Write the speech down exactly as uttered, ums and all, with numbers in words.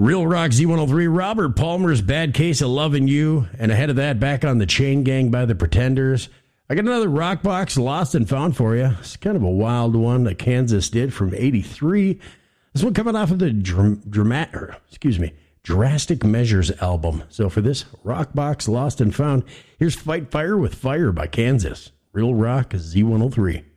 Real Rock Z one oh three, Robert Palmer's Bad Case of Loving You. And ahead of that, Back on the Chain Gang by the Pretenders. I got another rock box, Lost and Found for you. It's kind of a wild one that Kansas did from eighty-three. This one coming off of the dram- dramatic, or, excuse me, Drastic Measures album. So for this rock box, Lost and Found, here's Fight Fire with Fire by Kansas. Real Rock Z one oh three.